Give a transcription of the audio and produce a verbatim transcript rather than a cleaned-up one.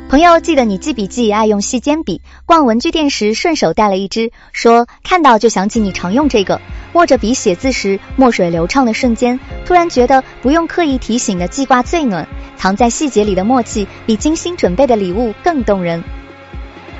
朋友记得你记笔记爱用细尖笔，逛文具店时顺手带了一支，说看到就想起你常用这个。握着笔写字时，墨水流畅的瞬间，突然觉得不用刻意提醒的记挂最暖，藏在细节里的默契比精心准备的礼物更动人。